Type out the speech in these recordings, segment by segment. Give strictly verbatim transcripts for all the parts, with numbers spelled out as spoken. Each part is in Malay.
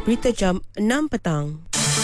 Berita jam enam petang.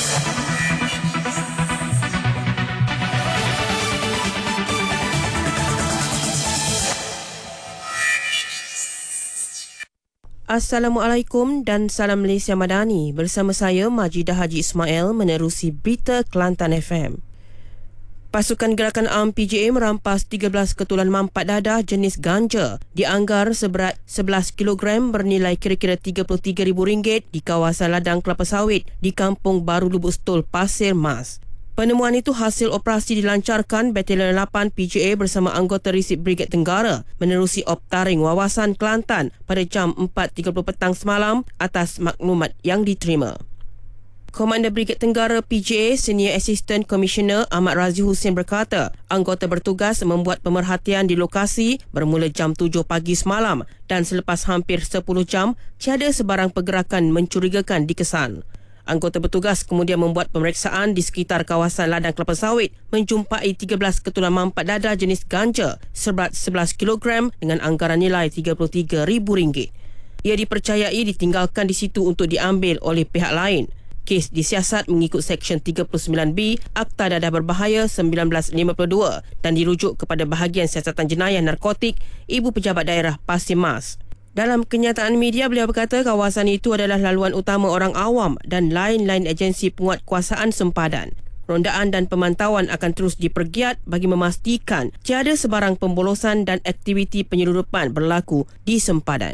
Assalamualaikum dan salam Malaysia Madani. Bersama saya Majidah Haji Ismail menerusi Berita Kelantan F M. Pasukan Gerakan Am P J A merampas tiga belas ketulan mampat dadah jenis ganja dianggar seberat sebelas kilogram bernilai kira-kira tiga puluh tiga ribu ringgit di kawasan ladang kelapa sawit di Kampung Baru Lubuk Stol, Pasir Mas. Penemuan itu hasil operasi dilancarkan Batalion lapan P J A bersama anggota Resip Brigad Tenggara menerusi Optaring Wawasan Kelantan pada jam empat tiga puluh petang semalam atas maklumat yang diterima. Komander Brigad Tenggara P J A Senior Assistant Commissioner Ahmad Razi Hussein berkata, anggota bertugas membuat pemerhatian di lokasi bermula jam tujuh pagi semalam dan selepas hampir sepuluh jam tiada sebarang pergerakan mencurigakan dikesan. Anggota bertugas kemudian membuat pemeriksaan di sekitar kawasan ladang kelapa sawit menjumpai tiga belas ketulan mampat dadah jenis ganja seberat sebelas kilogram dengan anggaran nilai tiga puluh tiga ribu ringgit. Ia dipercayai ditinggalkan di situ untuk diambil oleh pihak lain. Kes disiasat mengikut Seksyen tiga puluh sembilan B Akta Dadah Berbahaya seribu sembilan ratus lima puluh dua dan dirujuk kepada Bahagian Siasatan Jenayah Narkotik Ibu Pejabat Daerah Pasir Mas. Dalam kenyataan media, beliau berkata kawasan itu adalah laluan utama orang awam dan lain-lain agensi penguatkuasaan sempadan. Rondaan dan pemantauan akan terus dipergiat bagi memastikan tiada sebarang pembolosan dan aktiviti penyeludupan berlaku di sempadan.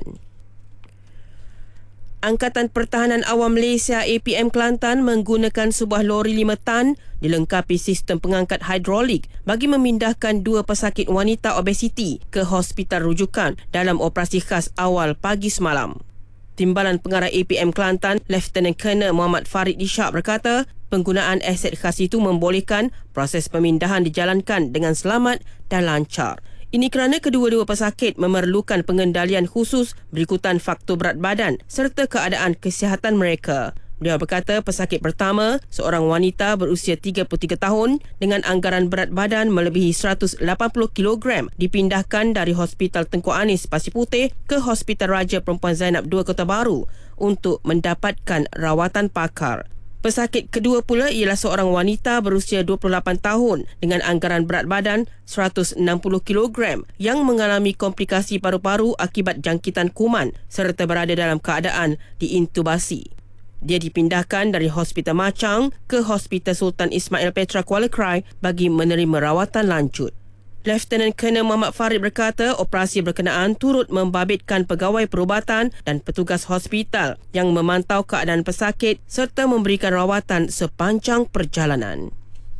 Angkatan Pertahanan Awam Malaysia A P M Kelantan menggunakan sebuah lori lima tan dilengkapi sistem pengangkat hidrolik bagi memindahkan dua pesakit wanita obesiti ke hospital rujukan dalam operasi khas awal pagi semalam. Timbalan Pengarah A P M Kelantan, Lieutenant Colonel Muhammad Farid Ishak berkata, penggunaan aset khas itu membolehkan proses pemindahan dijalankan dengan selamat dan lancar. Ini kerana kedua-dua pesakit memerlukan pengendalian khusus berikutan faktor berat badan serta keadaan kesihatan mereka. Beliau berkata pesakit pertama, seorang wanita berusia tiga puluh tiga tahun dengan anggaran berat badan melebihi seratus lapan puluh kilogram dipindahkan dari Hospital Tengku Anis Pasir Putih ke Hospital Raja Perempuan Zainab dua Kota Baru untuk mendapatkan rawatan pakar. Pesakit kedua pula ialah seorang wanita berusia dua puluh lapan tahun dengan anggaran berat badan seratus enam puluh kilogram yang mengalami komplikasi paru-paru akibat jangkitan kuman serta berada dalam keadaan diintubasi. Dia dipindahkan dari Hospital Machang ke Hospital Sultan Ismail Petra Kuala Krai bagi menerima rawatan lanjut. Lieutenant Colonel Muhammad Farid berkata operasi berkenaan turut membabitkan pegawai perubatan dan petugas hospital yang memantau keadaan pesakit serta memberikan rawatan sepanjang perjalanan.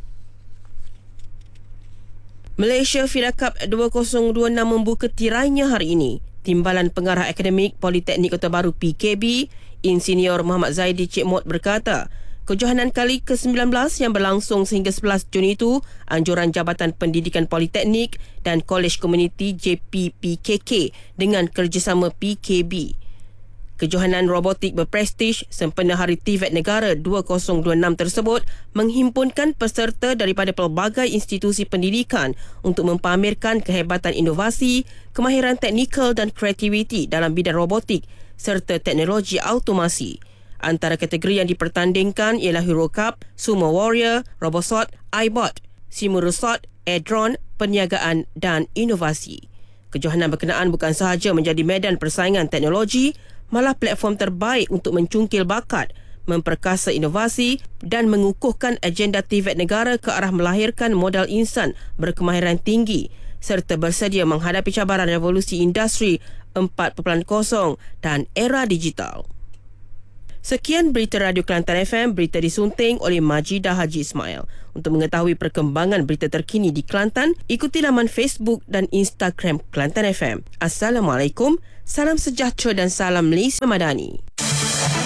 Malaysia FIDA Cup dua ribu dua puluh enam membuka tirainya hari ini. Timbalan Pengarah Akademik Politeknik Kota Baru P K B, Insinyur Muhammad Zaidi Cik Mot berkata, kejohanan kali ke sembilan belas yang berlangsung sehingga sebelas Jun itu, anjuran Jabatan Pendidikan Politeknik dan Kolej Komuniti J P P K K dengan kerjasama P K B. Kejohanan robotik berprestij sempena Hari Tivet Negara dua ribu dua puluh enam tersebut menghimpunkan peserta daripada pelbagai institusi pendidikan untuk mempamerkan kehebatan inovasi, kemahiran teknikal dan kreativiti dalam bidang robotik serta teknologi automasi. Antara kategori yang dipertandingkan ialah Hero Cup, Sumo Warrior, Robosot, iBot, Simurusot, Air-Drone, Perniagaan dan Inovasi. Kejohanan berkenaan bukan sahaja menjadi medan persaingan teknologi, malah platform terbaik untuk mencungkil bakat, memperkasa inovasi dan mengukuhkan agenda Tivet negara ke arah melahirkan modal insan berkemahiran tinggi serta bersedia menghadapi cabaran revolusi industri empat titik kosong dan era digital. Sekian berita Radio Kelantan F M, berita disunting oleh Majidah Haji Ismail. Untuk mengetahui perkembangan berita terkini di Kelantan, ikuti laman Facebook dan Instagram Kelantan F M. Assalamualaikum, salam sejahtera dan salam Malaysia Madani.